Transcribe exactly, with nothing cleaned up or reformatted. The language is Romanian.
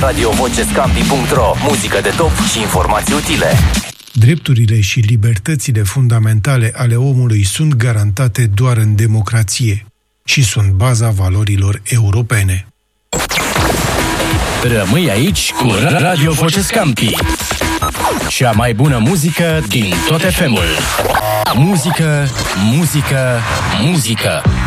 radio voce scampi punct ro. Muzică de top și informații utile. Drepturile și libertățile fundamentale ale omului sunt garantate doar în democrație și sunt baza valorilor europene. Rămâi aici cu Radio Voce Scampi. Cea mai bună muzică din tot F M-ul. Muzică, muzică, muzică.